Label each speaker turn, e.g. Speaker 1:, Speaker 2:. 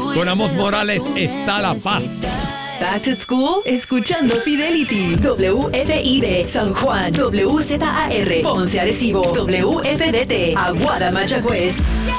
Speaker 1: Con Amos Morales está la paz.
Speaker 2: Back to School, escuchando Fidelity, WFID, San Juan, WZAR, Ponce Arecibo, WFDT, Aguada Mayagüez.